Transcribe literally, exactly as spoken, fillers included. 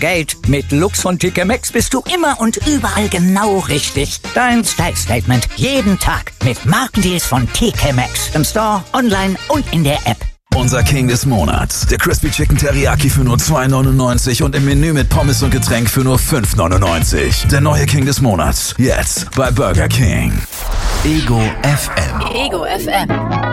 Geld. Mit Lux von T K Maxx bist du immer und überall genau richtig. Dein Style-Statement. Jeden Tag mit Markendeals von T K Maxx. Im Store, online und in der App. Unser King des Monats. Der Crispy Chicken Teriyaki für nur zwei neunundneunzig und im Menü mit Pommes und Getränk für nur fünf neunundneunzig. Der neue King des Monats. Jetzt bei Burger King. Ego F M. Ego F M.